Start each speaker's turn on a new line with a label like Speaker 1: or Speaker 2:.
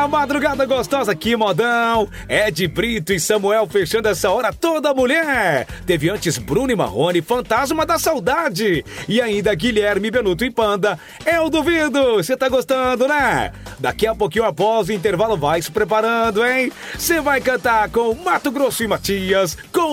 Speaker 1: Madrugada gostosa, que modão. Ed Brito e Samuel fechando essa hora toda mulher. Teve antes Bruno e Marrone, Fantasma da Saudade. E ainda Guilherme, Benuto e Panda. Eu duvido, você tá gostando, né? Daqui a pouquinho após o intervalo vai se preparando, hein? Você vai cantar com Mato Grosso e Matias, com